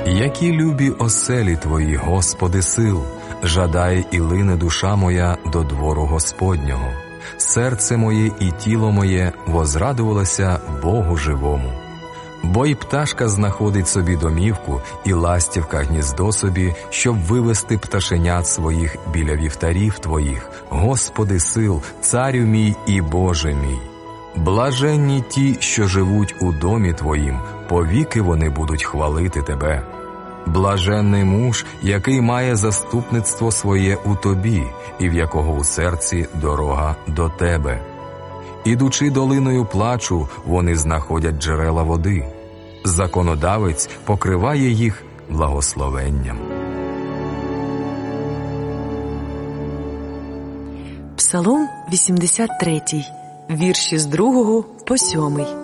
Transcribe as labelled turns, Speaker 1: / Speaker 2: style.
Speaker 1: Які любі оселі Твої, Господи, сил, жадає і лине душа моя до двору Господнього. Серце моє і тіло моє возрадувалося Богу живому. Бо й пташка знаходить собі домівку, і ластівка гніздо собі, щоб вивести пташенят своїх біля вівтарів Твоїх, Господи сил, Царю мій і Боже мій. Блаженні ті, що живуть у домі Твоїм, повіки вони будуть хвалити Тебе. Блаженний муж, який має заступництво своє у Тобі, і в якого у серці дорога до Тебе. Ідучи долиною плачу, вони знаходять джерела води. Законодавець покриває їх благословенням.
Speaker 2: Псалом 83, вірші з 2 по 7.